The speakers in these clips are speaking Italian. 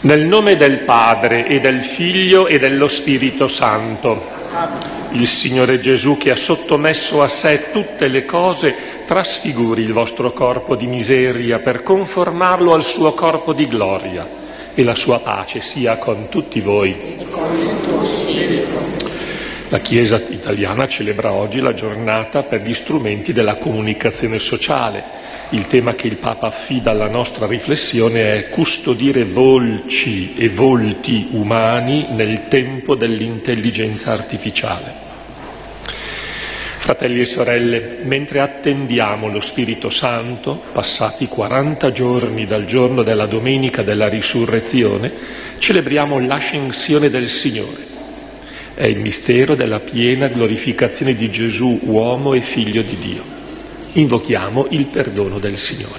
Nel nome del Padre e del Figlio e dello Spirito Santo. Il Signore Gesù, che ha sottomesso a sé tutte le cose, trasfiguri il vostro corpo di miseria per conformarlo al suo corpo di gloria, e la sua pace sia con tutti voi. E con il tuo spirito. La Chiesa italiana celebra oggi la giornata per gli strumenti della comunicazione sociale. Il tema che il Papa affida alla nostra riflessione è custodire voci e volti umani nel tempo dell'intelligenza artificiale. Fratelli e sorelle, mentre attendiamo lo Spirito Santo, passati 40 giorni dal giorno della Domenica della Risurrezione, celebriamo l'ascensione del Signore. È il mistero della piena glorificazione di Gesù, uomo e figlio di Dio. Invochiamo il perdono del Signore.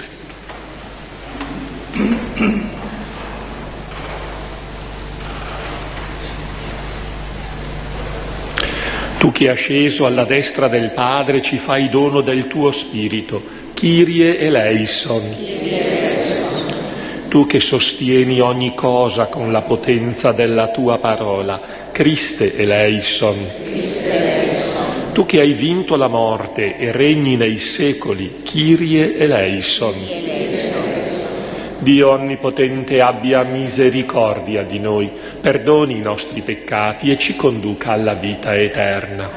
Tu che asceso alla destra del Padre ci fai dono del tuo Spirito, Kyrie eleison. Tu che sostieni ogni cosa con la potenza della tua parola, Christe eleison. Tu che hai vinto la morte e regni nei secoli, Kyrie eleison. Dio Onnipotente abbia misericordia di noi, perdoni i nostri peccati e ci conduca alla vita eterna.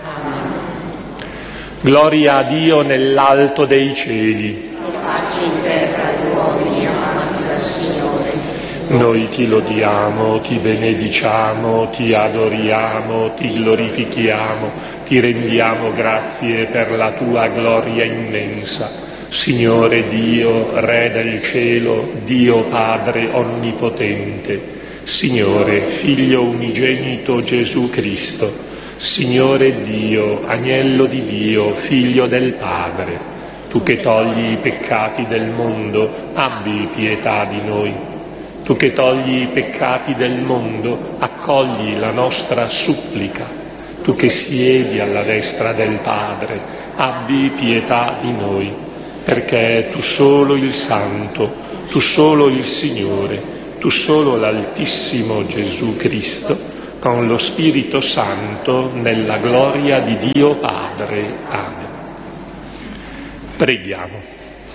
Gloria a Dio nell'alto dei cieli. E pace in terra agli uomini amati dal Signore. Noi ti lodiamo, ti benediciamo, ti adoriamo, ti glorifichiamo, ti rendiamo grazie per la tua gloria immensa. Signore Dio, Re del cielo, Dio Padre onnipotente, Signore, Figlio unigenito Gesù Cristo, Signore Dio, Agnello di Dio, Figlio del Padre, tu che togli i peccati del mondo, abbi pietà di noi. Tu che togli i peccati del mondo, accogli la nostra supplica. Tu che siedi alla destra del Padre, abbi pietà di noi. Perché tu solo il Santo, tu solo il Signore, tu solo l'Altissimo Gesù Cristo, con lo Spirito Santo, nella gloria di Dio Padre. Amen. Preghiamo.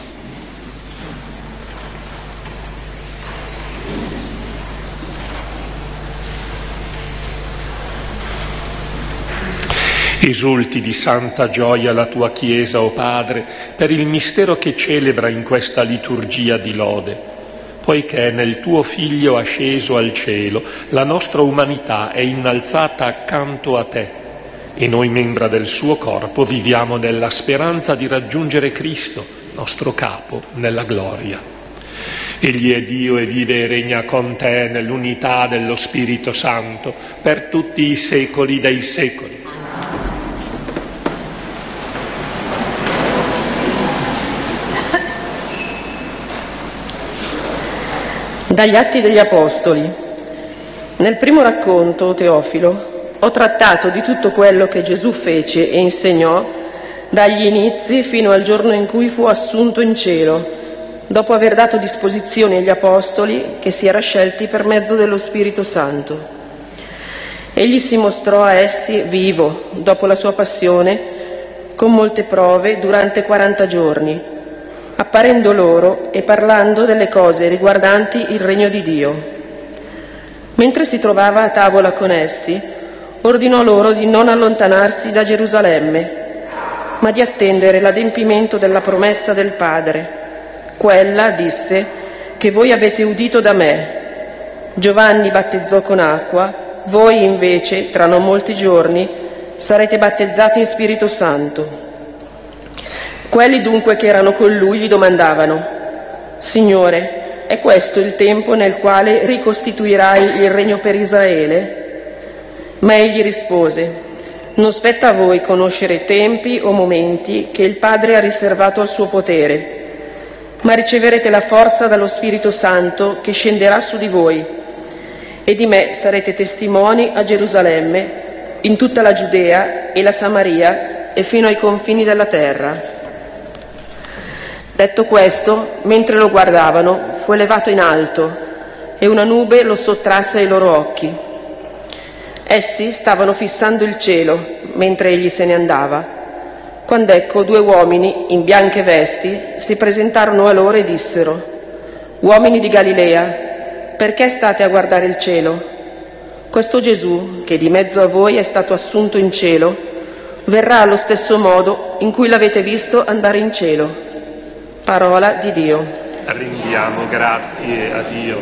Esulti di santa gioia la tua Chiesa, o Padre, per il mistero che celebra in questa liturgia di lode, poiché nel tuo Figlio asceso al cielo la nostra umanità è innalzata accanto a te e noi, membra del suo corpo, viviamo nella speranza di raggiungere Cristo, nostro Capo, nella gloria. Egli è Dio e vive e regna con te nell'unità dello Spirito Santo per tutti i secoli dei secoli. Dagli Atti degli Apostoli. Nel primo racconto, Teofilo, ho trattato di tutto quello che Gesù fece e insegnò dagli inizi fino al giorno in cui fu assunto in cielo, dopo aver dato disposizioni agli Apostoli che si era scelti per mezzo dello Spirito Santo. Egli si mostrò a essi vivo, dopo la sua passione, con molte prove durante 40 giorni, apparendo loro e parlando delle cose riguardanti il regno di Dio. Mentre si trovava a tavola con essi, ordinò loro di non allontanarsi da Gerusalemme, ma di attendere l'adempimento della promessa del Padre. Quella, disse, che voi avete udito da me. Giovanni battezzò con acqua, voi invece, tra non molti giorni, sarete battezzati in Spirito Santo. Quelli dunque che erano con lui gli domandavano: Signore, è questo il tempo nel quale ricostituirai il regno per Israele? Ma egli rispose: non spetta a voi conoscere tempi o momenti che il Padre ha riservato al suo potere, ma riceverete la forza dallo Spirito Santo che scenderà su di voi, e di me sarete testimoni a Gerusalemme, in tutta la Giudea e la Samaria e fino ai confini della terra. Detto questo, mentre lo guardavano, fu elevato in alto e una nube lo sottrasse ai loro occhi. Essi stavano fissando il cielo mentre egli se ne andava, quando ecco 2 uomini in bianche vesti si presentarono a loro e dissero: «Uomini di Galilea, perché state a guardare il cielo? Questo Gesù, che di mezzo a voi è stato assunto in cielo, verrà allo stesso modo in cui l'avete visto andare in cielo». Parola di Dio. Rendiamo grazie a Dio.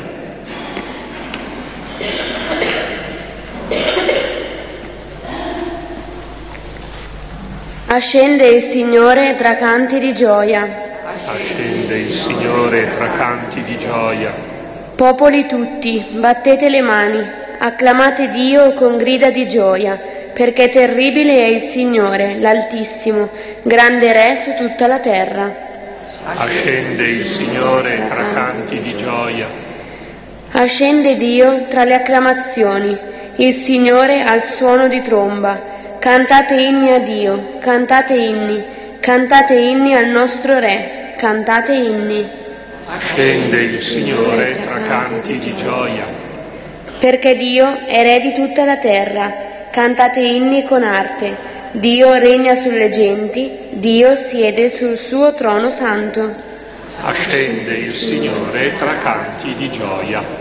Ascende il Signore tra canti di gioia. Ascende il Signore tra canti di gioia. Popoli tutti, battete le mani, acclamate Dio con grida di gioia, perché terribile è il Signore, l'Altissimo, grande Re su tutta la terra. Ascende il Signore tra canti di gioia. Ascende Dio tra le acclamazioni, il Signore al suono di tromba. Cantate inni a Dio, cantate inni al nostro Re, cantate inni. Ascende il Signore tra canti di gioia. Perché Dio è Re di tutta la terra, cantate inni con arte. Dio regna sulle genti, Dio siede sul suo trono santo. Ascende il Signore tra canti di gioia.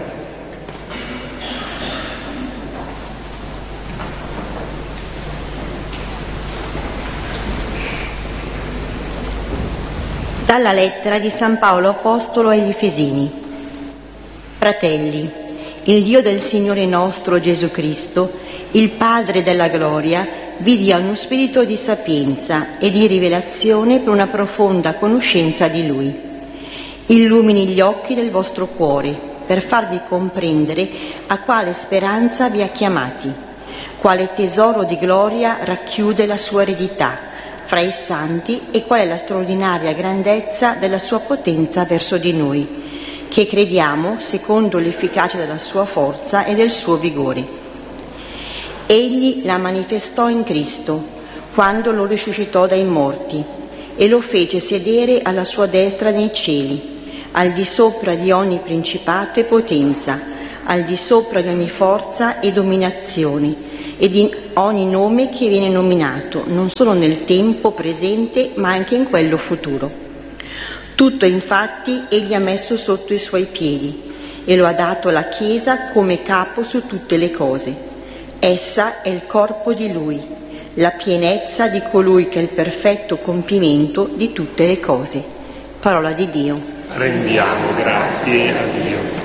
Dalla lettera di San Paolo Apostolo agli Efesini. Fratelli, il Dio del Signore nostro Gesù Cristo, il Padre della gloria, vi dia uno spirito di sapienza e di rivelazione per una profonda conoscenza di Lui. Illumini gli occhi del vostro cuore per farvi comprendere a quale speranza vi ha chiamati, quale tesoro di gloria racchiude la sua eredità fra i santi e qual è la straordinaria grandezza della sua potenza verso di noi, che crediamo secondo l'efficacia della sua forza e del suo vigore. Egli la manifestò in Cristo, quando lo risuscitò dai morti, e lo fece sedere alla sua destra nei cieli, al di sopra di ogni principato e potenza, al di sopra di ogni forza e dominazione, e di ogni nome che viene nominato, non solo nel tempo presente, ma anche in quello futuro. Tutto infatti egli ha messo sotto i suoi piedi e lo ha dato alla Chiesa come capo su tutte le cose. Essa è il corpo di Lui, la pienezza di colui che è il perfetto compimento di tutte le cose. Parola di Dio. Rendiamo grazie a Dio.